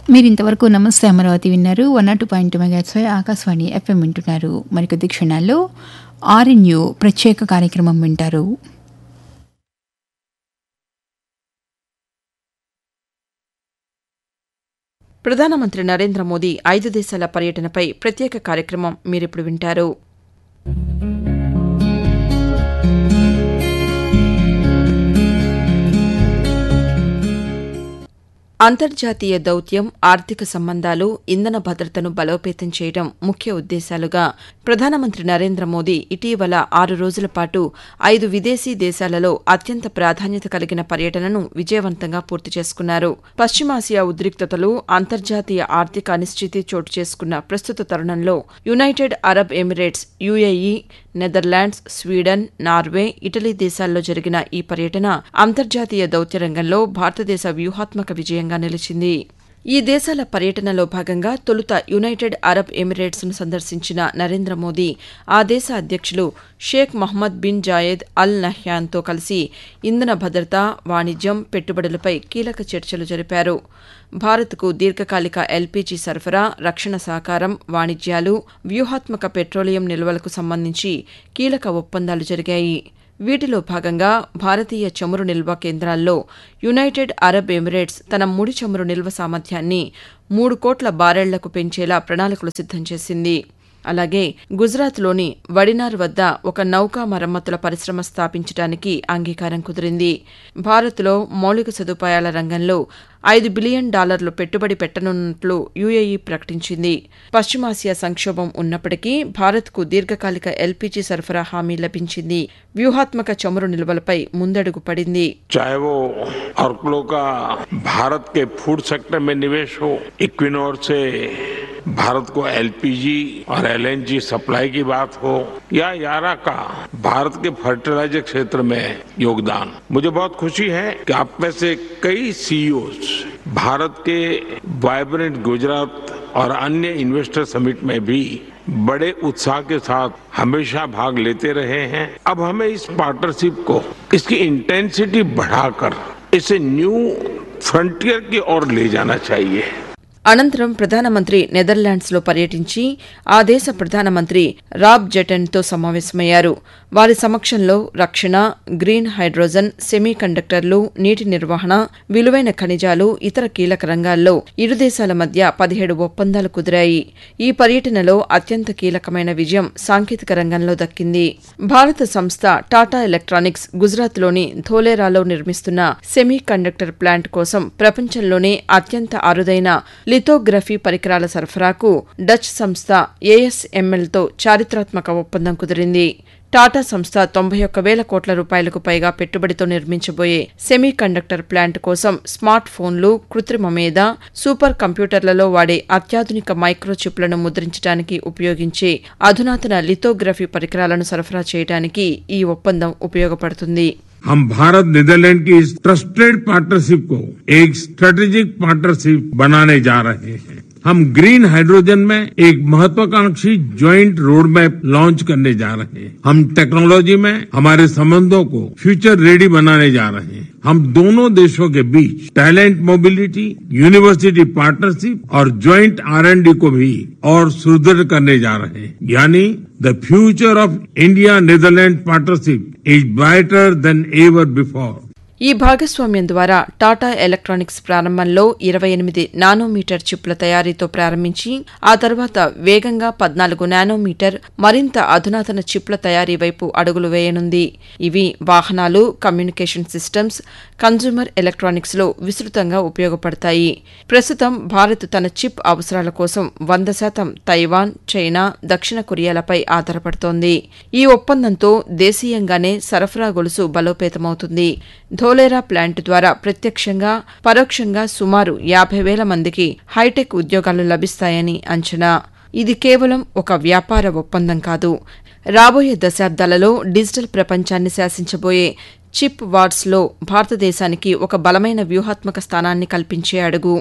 మీరింతవరకు నమస్తే అమరావతి విన్నారు. 102.2 మెగాహెర్ట్జ్ ఆకాశవాణి FM వింటున్నారు. మరికొద్ది క్షణాల్లో RNU ప్రత్యేక కార్యక్రమం వింటారు. ప్రధానమంత్రి నరేంద్ర మోదీ 5 దేశాల పర్యటనపై ప్రత్యేక కార్యక్రమం మీరిప్పుడు వింటారు. అంతర్జాతీయ దౌత్యం, ఆర్థిక సంబంధాలు, ఇంధన భద్రతను బలోపేతం చేయడం ముఖ్య ఉద్దేశాలుగా ప్రధానమంత్రి నరేంద్ర మోదీ ఇటీవల 6 రోజుల పాటు 5 విదేశీ దేశాలలో అత్యంత ప్రాధాన్యత కలిగిన పర్యటనను విజయవంతంగా పూర్తి చేసుకున్నారు. పశ్చిమాసియా ఉద్రిక్తతలు, అంతర్జాతీయ ఆర్థిక అనిశ్చితి చోటు చేసుకున్న ప్రస్తుత తరుణంలో United Arab Emirates, UAE, Netherlands, Sweden, Norway, Italy దేశాల్లో జరిగిన ఈ పర్యటన అంతర్జాతీయ దౌత్య రంగంలో భారతదేశ వ్యూహాత్మక విజయంగా నిలిచింది. ఈ దేశాల పర్యటనలో భాగంగా తొలుత యునైటెడ్ అరబ్ ఎమిరేట్స్ను సందర్శించిన నరేంద్ర మోదీ ఆ దేశ అధ్యక్షులు షేక్ మహ్మద్ బిన్ జాయెద్ అల్ నహ్యాన్తో కలిసి ఇంధన భద్రత, వాణిజ్యం, పెట్టుబడులపై కీలక చర్చలు జరిపారు. భారత్కు దీర్ఘకాలిక LPG సరఫరా, రక్షణ సహకారం, వాణిజ్యాలు, వ్యూహాత్మక పెట్రోలియం నిల్వలకు సంబంధించి కీలక ఒప్పందాలు జరిగాయి. వీటిలో భాగంగా భారతీయ చమురు నిల్వ కేంద్రాల్లో యునైటెడ్ అరబ్ ఎమిరేట్స్ తన ముడి చమురు నిల్వ సామర్థ్యాన్ని 3 కోట్ల బారెళ్లకు పెంచేలా ప్రణాళికలు సిద్ధం చేసింది. అలాగే గుజరాత్లోని వడినార్ వద్ద ఒక నౌకా మరమ్మతుల పరిశ్రమ స్థాపించడానికి అంగీకారం కుదిరింది. భారత్లో మౌలిక సదుపాయాల రంగంలో $5 బిలియన్ పెట్టుబడి పెట్టనున్నట్లు UAE ప్రకటించింది. పశ్చిమాసియా సంక్షోభం ఉన్నప్పటికీ భారత్కు దీర్ఘకాలిక LPG సరఫరా హామీ లభించింది. వ్యూహాత్మక చమురు నిల్వలపై ముందడుగు పడింది. चाहे वो ऑर्क्लो का भारत के फूड सेक्टर में निवेश हो, इक्विनोर से भारत को LPG और LNG सप्लाई की बात हो, या यारा का भारत के फर्टिलाइजर क्षेत्र में योगदान। मुझे बहुत खुशी है कि आप में से कई CEOs भारत के वाइब्रेंट गुजरात और अन्य इन्वेस्टर समिट में भी बड़े उत्साह के साथ हमेशा भाग लेते रहे हैं। अब हमें इस पार्टनरशिप को, इसकी इंटेंसिटी बढ़ाकर इसे न्यू फ्रंटियर की ओर ले जाना चाहिए। అనంతరం ప్రధానమంత్రి నెదర్లాండ్స్లో పర్యటించి ఆ దేశ ప్రధానమంత్రి రాబ్ జెటెన్తో సమావేశమయ్యారు. వారి సమక్షంలో రక్షణ, గ్రీన్ హైడ్రోజన్, సెమీ కండక్టర్లు, నీటి నిర్వహణ, విలువైన ఖనిజాలు, ఇతర కీలక రంగాల్లో ఇరు దేశాల మధ్య 17 ఒప్పందాలు కుదిరాయి. ఈ పర్యటనలో అత్యంత కీలకమైన విజయం సాంకేతిక రంగంలో దక్కింది. భారత సంస్థ టాటా ఎలక్ట్రానిక్స్ గుజరాత్లోని ధోలేరాలో నిర్మిస్తున్న సెమీ కండక్టర్ ప్లాంట్ కోసం ప్రపంచంలోనే అత్యంత అరుదైన లిథోగ్రఫీ పరికరాల సరఫరాకు డచ్ సంస్థ ASMLతో చారిత్రాత్మక ఒప్పందం కుదిరింది. టాటా సంస్థ 91,000 కోట్ల రూపాయలకు పైగా పెట్టుబడితో నిర్మించబోయే సెమీ కండక్టర్ ప్లాంట్ కోసం స్మార్ట్ ఫోన్లు, కృత్రిమ మేధ, సూపర్ కంప్యూటర్లలో వాడే అత్యాధునిక మైక్రోచిప్లను ముద్రించడానికి ఉపయోగించే అధునాతన లిథోగ్రఫీ పరికరాలను సరఫరా చేయడానికి ఈ ఒప్పందం ఉపయోగపడుతుంది. हम भारत नीदरलैंड की इस ट्रस्टेड पार्टनरशिप को एक स्ट्रेटेजिक पार्टनरशिप बनाने जा रहे हैं। हम ग्रीन हाइड्रोजन में एक महत्वाकांक्षी ज्वाइंट रोड मैप लॉन्च करने जा रहे हैं। हम टेक्नोलॉजी में हमारे संबंधों को फ्यूचर रेडी बनाने जा रहे हैं। हम दोनों देशों के बीच टैलेंट मोबिलिटी, यूनिवर्सिटी पार्टनरशिप और ज्वाइंट R&D को भी और सुदृढ़ करने जा रहे हैं। यानी the future of India-Netherlands partnership is brighter than ever before. ఈ భాగస్వామ్యం ద్వారా టాటా ఎలక్ట్రానిక్స్ ప్రారంభంలో 28 నానోమీటర్ చిప్ల తయారీతో ప్రారంభించి ఆ తర్వాత వేగంగా 14 నానోమీటర్ మరింత అధునాతన చిప్ల తయారీ వైపు అడుగులు వేయనుంది. ఇవి వాహనాలు, కమ్యూనికేషన్ సిస్టమ్స్, కన్జ్యూమర్ ఎలక్ట్రానిక్స్లో విస్తృతంగా ఉపయోగపడతాయి. ప్రస్తుతం భారత్ తన చిప్ అవసరాల కోసం 100% తైవాన్, చైనా, దక్షిణ కొరియాలపై ఆధారపడుతోంది. ఈ ఒప్పందంతో దేశీయంగానే సరఫరా గొలుసు బలోపేతమవుతుంది. ధోలేరా ప్లాంట్ ద్వారా ప్రత్యక్షంగా, పరోక్షంగా సుమారు 50,000 మందికి హైటెక్ ఉద్యోగాలు లభిస్తాయని అంచనా. ఇది కేవలం ఒక వ్యాపార ఒప్పందం కాదు. రాబోయే దశాబ్దాలలో డిజిటల్ ప్రపంచాన్ని శాసించబోయే చిప్ వార్స్లో భారతదేశానికి ఒక బలమైన వ్యూహాత్మక స్థానాన్ని కల్పించే అడుగు.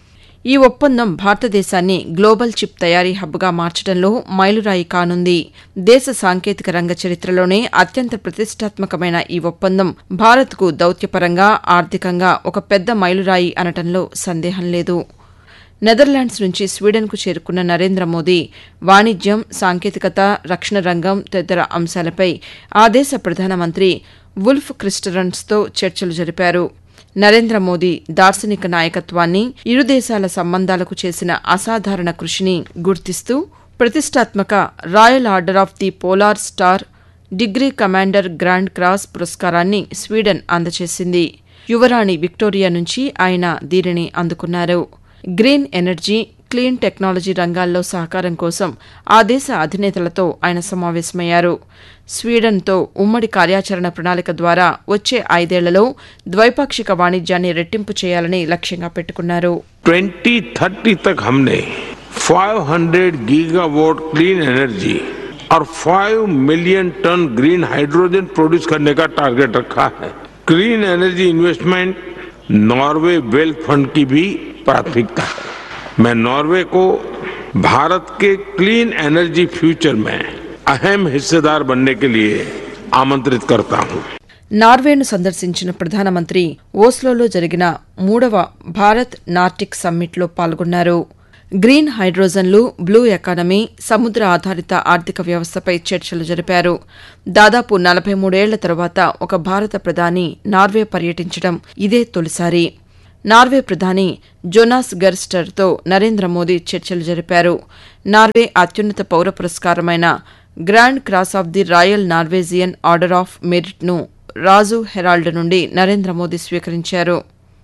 ఈ ఒప్పందం భారతదేశాన్ని గ్లోబల్ చిప్ తయారీ హబ్గా మార్చడంలో మైలురాయి కానుంది. దేశ సాంకేతిక రంగ చరిత్రలోనే అత్యంత ప్రతిష్టాత్మకమైన ఈ ఒప్పందం భారత్కు దౌత్యపరంగా, ఆర్థికంగా ఒక పెద్ద మైలురాయి అనటంలో సందేహం లేదు. నెదర్లాండ్స్ నుంచి స్వీడన్కు చేరుకున్న నరేంద్ర మోదీ వాణిజ్యం, సాంకేతికత, రక్షణ రంగం తదితర అంశాలపై ఆ దేశ ప్రధానమంత్రి వుల్ఫ్ క్రిస్టరన్స్తో చర్చలు జరిపారు. నరేంద్ర మోదీ దార్శనిక నాయకత్వాన్ని, ఇరు దేశాల సంబంధాలకు చేసిన అసాధారణ కృషిని గుర్తిస్తూ ప్రతిష్టాత్మక royal order of the polar star, degree commander grand cross పురస్కారాన్ని స్వీడన్ అందజేసింది. యువరాణి విక్టోరియా నుంచి ఆయన దీనిని అందుకున్నారు. గ్రీన్ ఎనర్జీ, క్లీన్ టెక్నాలజీ రంగాల్లో సహకారం కోసం ఆ దేశ అధినేతలతో ఆయన సమావేశమయ్యారు. స్వీడన్తో ఉమ్మడి కార్యాచరణ ప్రణాళిక ద్వారా వచ్చే 5 ఏళ్లలో ద్వైపాక్షిక వాణిజ్యాన్ని రెట్టింపు చేయాలని లక్ష్యంగా పెట్టుకున్నారు. 2030 तक हमने 500 गीगावाट क्लीन एनर्जी और 5 million ton green hydrogen produce करने का टारगेट रखा है. Clean energy investment Norway wealth fund की भी प्राथमिकता है. मैं नॉर्वे को भारत के क्लीन एनर्जी फ्यूचर में अहम हिस्सेदार बनने के लिए आमंत्रित करता हूं. నార్వేను సందర్శించిన ప్రధానమంత్రి ఓస్లోలో జరిగిన 3వ భారత్ నార్టిక్ సమ్మిట్లో పాల్గొన్నారు. గ్రీన్ హైడ్రోజన్లు, బ్లూ ఎకానమీ, సముద్ర ఆధారిత ఆర్థిక వ్యవస్థపై చర్చలు జరిపారు. దాదాపు 43 ఏళ్ల తరువాత ఒక భారత ప్రధాని నార్వే పర్యటించడం ఇదే తొలిసారి. నార్వే ప్రధాని జోనాస్ గర్స్టర్తో నరేంద్ర మోదీ చర్చలు జరిపారు. నార్వే అత్యున్నత పౌర పురస్కారమైన grand cross of the royal Norwegian order of మెరిట్ను Raju Herald నుండి నరేంద్ర మోదీ స్వీకరించారు.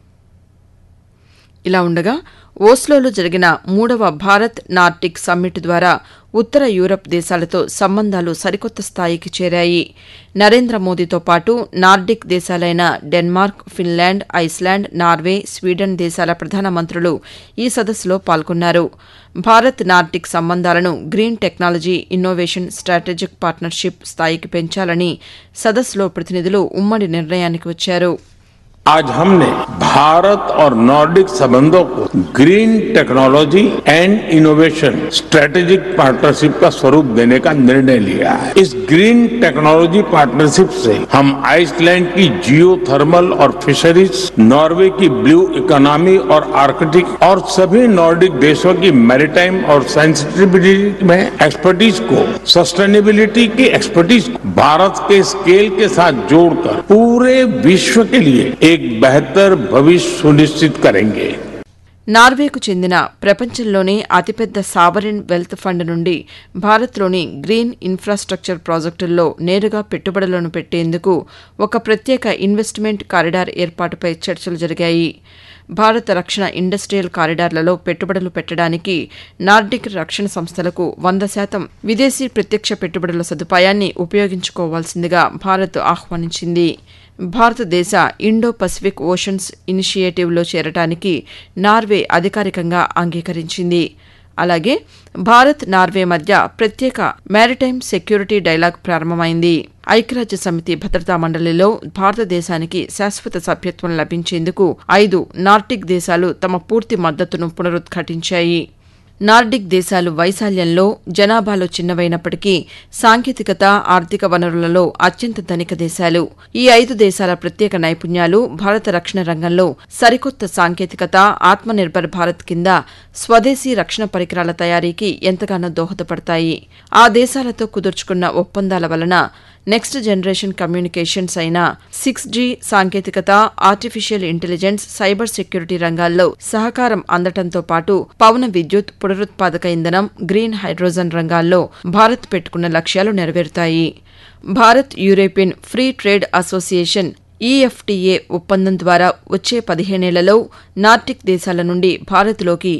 ఇలా ఉండగా ఓస్లోలో జరిగిన 3వ భారత్ నార్టిక్ సమ్మిట్ ద్వారా ఉత్తర యూరప్ దేశాలతో సంబంధాలు సరికొత్త స్థాయికి చేరాయి. నరేంద్ర మోదీతో పాటు Nordic దేశాలైన Denmark, Finland, Iceland, Norway, Sweden దేశాల ప్రధానమంత్రులు ఈ సదస్సులో పాల్గొన్నారు. భారత్ నార్టిక్ సంబంధాలను green technology, innovation, strategic partnership స్థాయికి పెంచాలని సదస్సులో ప్రతినిధులు ఉమ్మడి నిర్ణయానికి వచ్చారు. आज हमने भारत और नॉर्डिक संबंधों को green technology and innovation strategic partnership का स्वरूप देने का निर्णय लिया है. इस ग्रीन टेक्नोलॉजी पार्टनरशिप से हम आइसलैंड की जियोथर्मल और फिशरीज, नॉर्वे की ब्लू इकोनॉमी और आर्कटिक और सभी नॉर्डिक देशों की मैरीटाइम और सेंसिटिविटी में एक्सपर्टीज को, सस्टेनेबिलिटी की एक्सपर्टीज को भारत के स्केल के साथ जोड़कर पूरे विश्व के लिए एक बेहतर भविष्य सुनिश्चित करेंगे. నార్వేకు చెందిన ప్రపంచంలోనే అతిపెద్ద సావరిన్ వెల్త్ ఫండ్ నుండి భారత్లోని గ్రీన్ ఇన్ఫ్రాస్ట్రక్చర్ ప్రాజెక్టుల్లో నేరుగా పెట్టుబడులను పెట్టేందుకు ఒక ప్రత్యేక ఇన్వెస్ట్మెంట్ కారిడార్ ఏర్పాటుపై చర్చలు జరిగాయి. భారత రక్షణ ఇండస్ట్రియల్ కారిడార్లలో పెట్టుబడులు పెట్టడానికి నార్డిక్ రక్షణ సంస్థలకు 100% విదేశీ ప్రత్యక్ష పెట్టుబడుల సదుపాయాన్ని ఉపయోగించుకోవాల్సిందిగా భారత్ ఆహ్వానించింది. భారతదేశ ఇండో పసిఫిక్ ఓషన్స్ ఇనిషియేటివ్లో చేరటానికి నార్వే అధికారికంగా అంగీకరించింది. అలాగే భారత్, నార్వే మధ్య ప్రత్యేక మ్యారిటైమ్ సెక్యూరిటీ డైలాగ్ ప్రారంభమైంది. ఐక్యరాజ్య సమితి భద్రతా మండలిలో భారతదేశానికి శాశ్వత సభ్యత్వం లభించేందుకు 5 నార్డిక్ దేశాలు తమ పూర్తి మద్దతును పునరుద్ఘాటించాయి. నార్డిక్ దేశాలు వైశాల్యంలో, జనాభాలో చిన్నవైనప్పటికీ సాంకేతికత, ఆర్థిక వనరులలో అత్యంత ధనిక దేశాలు. ఈ 5 దేశాల ప్రత్యేక నైపుణ్యాలు భారత రక్షణ రంగంలో సరికొత్త సాంకేతికత, ఆత్మనిర్భర్ భారత్ కింద స్వదేశీ రక్షణ పరికరాల తయారీకి ఎంతగానో దోహదపడతాయి. ఆ దేశాలతో కుదుర్చుకున్న ఒప్పందాల వలన నెక్స్ట్ జనరేషన్ కమ్యూనికేషన్స్ అయిన 6G సాంకేతికత, ఆర్టిఫిషియల్ ఇంటెలిజెన్స్, సైబర్ సెక్యూరిటీ రంగాల్లో సహకారం అందటంతో పాటు పవన విద్యుత్, పునరుత్పాదక ఇంధనం, గ్రీన్ హైడ్రోజన్ రంగాల్లో భారత్ పెట్టుకున్న లక్ష్యాలు నెరవేరుతాయి. Bharat European free trade association EFTA ఒప్పందం ద్వారా వచ్చే 15 ఏళ్లలో నార్డిక్ దేశాల నుండి భారత్లోకి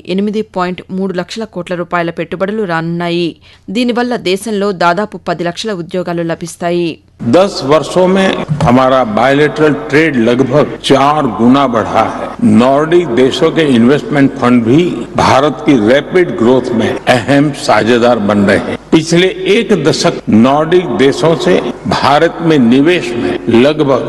8.3 లక్షల కోట్ల రూపాయల పెట్టుబడులు రానున్నాయి. దీనివల్ల దేశంలో దాదాపు 10 లక్షల ఉద్యోగాలు లభిస్తాయి. 10 वर्षों में हमारा बायलैटरल ट्रेड लगभग 4 गुना बढ़ा है. नॉर्डिक देशों के इन्वेस्टमेंट फंड भी भारत की रैपिड ग्रोथ में अहम साझेदार बन रहे हैं. पिछले 1 दशक नॉर्डिक देशों से भारत में निवेश में लगभग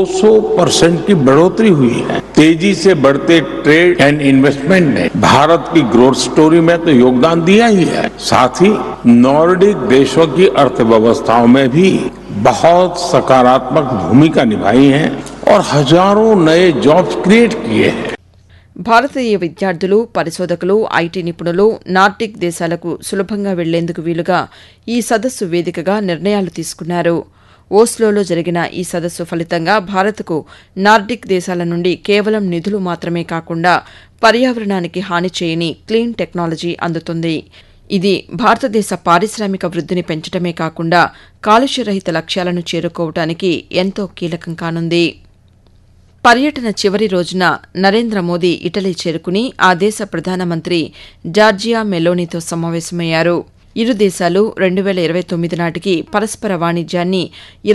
200% की बढ़ोतरी हुई है. तेजी से बढ़ते ट्रेड एंड इन्वेस्टमेंट ने भारत की ग्रोथ स्टोरी में तो योगदान दिया ही है, साथ ही नॉर्डिक देशों की अर्थव्यवस्थाओं में भी बहुत सकारात्मक भूमिका निभाई है और हजारों नए जॉब्स क्रिएट किए हैं. భారతీయ విద్యార్థులు, పరిశోధకులు, ఐటీ నిపుణులు నార్డిక్ దేశాలకు సులభంగా వెళ్లేందుకు వీలుగా ఈ సదస్సు వేదికగా నిర్ణయాలు తీసుకున్నారు. ఓస్లోలో జరిగిన ఈ సదస్సు ఫలితంగా భారత్కు నార్డిక్ దేశాల నుండి కేవలం నిధులు మాత్రమే కాకుండా పర్యావరణానికి హాని చేయని క్లీన్ టెక్నాలజీ అందుతుంది. ఇది భారతదేశ పారిశ్రామిక వృద్ధిని పెంచడమే కాకుండా కాలుష్యరహిత లక్ష్యాలను చేరుకోవడానికి ఎంతో కీలకం కానుంది. పర్యటన చివరి రోజున నరేంద్ర మోదీ ఇటలీ చేరుకుని ఆ దేశ ప్రధానమంత్రి జార్జియా మెలోనీతో సమావేశమయ్యారు. ఇరు దేశాలు 2029 నాటికి పరస్పర వాణిజ్యాన్ని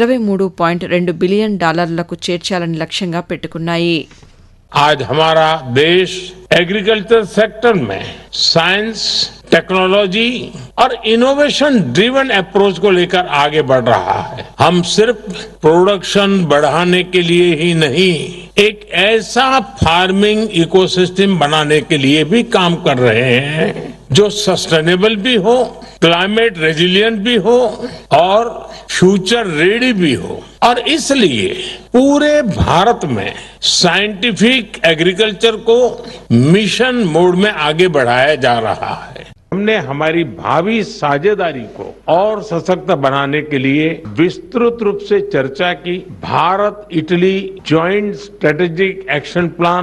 $23.2 బిలియన్ చేర్చాలని లక్ష్యంగా పెట్టుకున్నాయి. आज हमारा देश एग्रीकल्चर सेक्टर में साइंस, टेक्नोलॉजी और इनोवेशन ड्रिवन अप्रोच को लेकर आगे बढ़ रहा है. हम सिर्फ प्रोडक्शन बढ़ाने के लिए ही नहीं, एक ऐसा फार्मिंग इकोसिस्टम बनाने के लिए भी काम कर रहे हैं जो सस्टेनेबल भी हो, क्लाइमेट रेजिलिएंट भी हो और फ्यूचर रेडी भी हो. और इसलिए पूरे भारत में साइंटिफिक एग्रीकल्चर को मिशन मोड में आगे बढ़ाया जा रहा है. हमने हमारी भावी साझेदारी को और सशक्त बनाने के लिए विस्तृत रूप से चर्चा की. Bharat Italy joint strategic action plan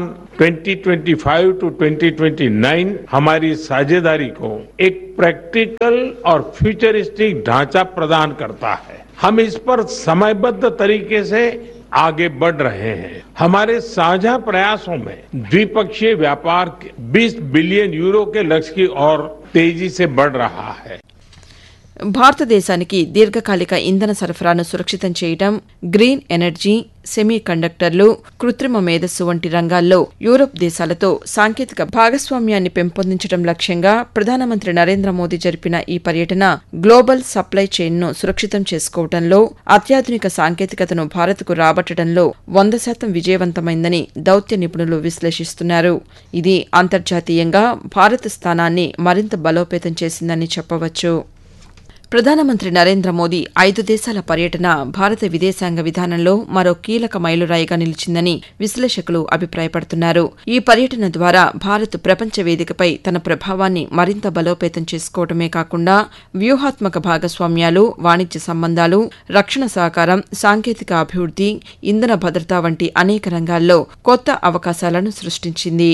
2025 to 2029 हमारी साझेदारी को एक प्रैक्टिकल और फ्यूचरिस्टिक ढांचा प्रदान करता है. हम इस पर समयबद्ध तरीके से आगे बढ़ रहे हैं. हमारे साझा प्रयासों में द्विपक्षीय व्यापार 20 बिलियन यूरो के लक्ष्य की ओर तेजी से बढ़ रहा है. భారతదేశానికి దీర్ఘకాలిక ఇంధన సరఫరాను సురక్షితం చేయడం, గ్రీన్ ఎనర్జీ, సెమీ కండక్టర్లు, కృత్రిమ మేధస్సు వంటి రంగాల్లో యూరప్ దేశాలతో సాంకేతిక భాగస్వామ్యాన్ని పెంపొందించడం లక్ష్యంగా ప్రధానమంత్రి నరేంద్ర మోదీ జరిపిన ఈ పర్యటన గ్లోబల్ సప్లై చైన్ను సురక్షితం చేసుకోవడంలో, అత్యాధునిక సాంకేతికతను భారత్కు రాబట్టడంలో 100% విజయవంతమైందని దౌత్య నిపుణులు విశ్లేషిస్తున్నారు. ఇది అంతర్జాతీయంగా భారత్ స్థానాన్ని మరింత బలోపేతం చేసిందని చెప్పవచ్చు. ప్రధానమంత్రి నరేంద్ర మోదీ 5 దేశాల పర్యటన భారత విదేశాంగ విధానంలో మరో కీలక మైలురాయిగా నిలిచిందని విశ్లేషకులు అభిప్రాయపడుతున్నారు. ఈ పర్యటన ద్వారా భారత్ ప్రపంచ వేదికపై తన ప్రభావాన్ని మరింత బలోపేతం చేసుకోవడమే కాకుండా వ్యూహాత్మక భాగస్వామ్యాలు, వాణిజ్య సంబంధాలు, రక్షణ సహకారం, సాంకేతిక అభివృద్ది, ఇంధన భద్రత వంటి అనేక రంగాల్లో కొత్త అవకాశాలను సృష్టించింది.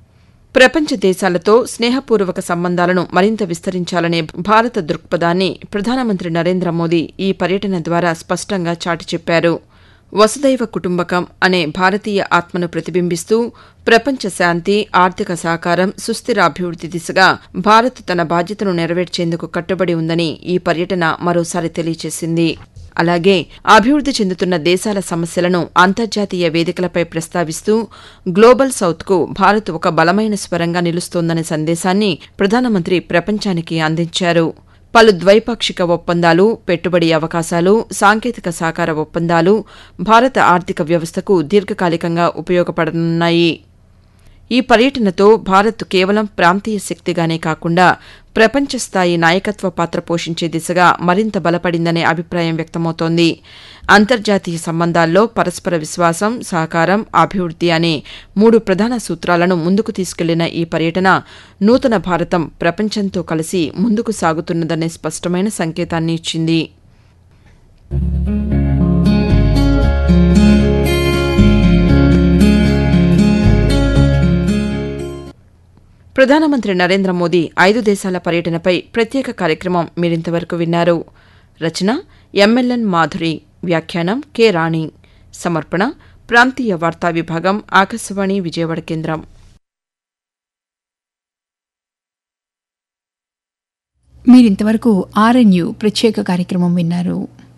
ప్రపంచ దేశాలతో స్నేహపూర్వక సంబంధాలను మరింత విస్తరించాలనే భారత దృక్పథాన్ని ప్రధానమంత్రి నరేంద్ర మోదీ ఈ పర్యటన ద్వారా స్పష్టంగా చాటి చెప్పారు. వసుదైవ కుటుంబకం అనే భారతీయ ఆత్మను ప్రతిబింబిస్తూ ప్రపంచ శాంతి, ఆర్థిక సహకారం, సుస్థిర అభివృద్ది దిశగా భారత్ తన బాధ్యతను నెరవేర్చేందుకు కట్టుబడి ఉందని ఈ పర్యటన మరోసారి తెలియజేసింది. అలాగే అభివృద్ది చెందుతున్న దేశాల సమస్యలను అంతర్జాతీయ వేదికలపై ప్రస్తావిస్తూ గ్లోబల్ సౌత్కు భారత్ ఒక బలమైన స్వరంగా నిలుస్తోందనే సందేశాన్ని ప్రధానమంత్రి ప్రపంచానికి అందించారు. పలు ద్వైపాక్షిక ఒప్పందాలు, పెట్టుబడి అవకాశాలు, సాంకేతిక సహకార ఒప్పందాలు భారత ఆర్థిక వ్యవస్థకు దీర్ఘకాలికంగా ఉపయోగపడనున్నాయి. ఈ పర్యటనతో భారత్ కేవలం ప్రాంతీయ శక్తిగానే కాకుండా ప్రపంచ స్థాయి నాయకత్వ పాత్ర పోషించే దిశగా మరింత బలపడిందనే అభిప్రాయం వ్యక్తమవుతోంది. అంతర్జాతీయ సంబంధాల్లో పరస్పర విశ్వాసం, సహకారం, అభివృద్ది అనే 3 ప్రధాన సూత్రాలను ముందుకు తీసుకెళ్లిన ఈ పర్యటన నూతన భారతం ప్రపంచంతో కలిసి ముందుకు సాగుతున్నదనే స్పష్టమైన సంకేతాన్ని ఇచ్చింది. ప్రధానమంత్రి నరేంద్ర మోదీ 5 దేశాల పర్యటనపై ప్రత్యేక కార్యక్రమం మీరింతవరకు విన్నారు. రచన ఎంఎల్ఎన్ మాధురి, వ్యాఖ్యానం కె రాణి, సమర్పణ ప్రాంతీయ వార్తా విభాగం, ఆకాశవాణి విజయవాడ కేంద్రం. మీరింతవరకు ఆర్ఎన్యు ప్రత్యేక కార్యక్రమం విన్నారు.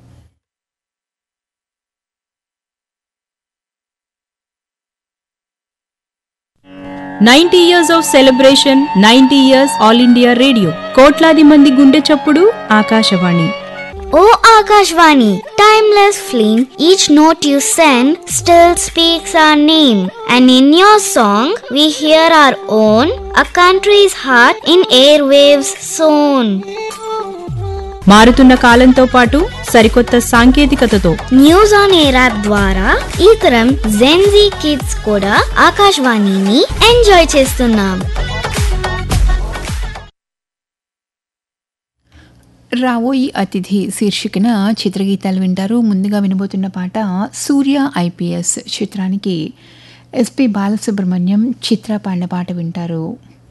"90 years of celebration, 90 years All India Radio." కోట్లాది మంది గుండె చప్పుడు Akashvani. O Akashvani, timeless flame, each note you send still speaks our name. And in your song, we hear our own, a country's heart in airwaves sown. మారుతున్న కాలంతో పాటు సరికొత్త సాంకేతికతతో news on air app ద్వారా ఈ తరం జెన్జీ కిడ్స్ కూడా ఆకాశవాణిని enjoy చేస్తున్నాం. రావోయి అతిథి శీర్షికన చిత్రగీతాలు వింటారు. ముందుగా వినబోతున్న పాట సూర్య ఐపీఎస్ చిత్రానికి ఎస్పి బాలసుబ్రహ్మణ్యం చిత్ర పాడిన పాట వింటారు.